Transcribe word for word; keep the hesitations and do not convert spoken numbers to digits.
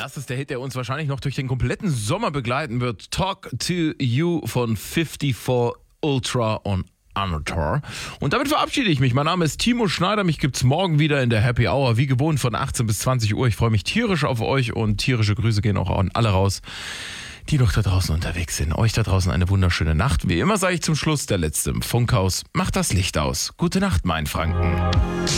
Das ist der Hit, der uns wahrscheinlich noch durch den kompletten Sommer begleiten wird. Talk to You von fünfundfünfzig Ultra on Amateur. Und damit verabschiede ich mich. Mein Name ist Timo Schneider. Mich gibt's morgen wieder in der Happy Hour, wie gewohnt von achtzehn bis zwanzig Uhr. Ich freue mich tierisch auf euch und tierische Grüße gehen auch an alle raus, die noch da draußen unterwegs sind. Euch da draußen eine wunderschöne Nacht. Wie immer sage ich zum Schluss, der Letzte im Funkhaus, macht das Licht aus. Gute Nacht, mein Franken.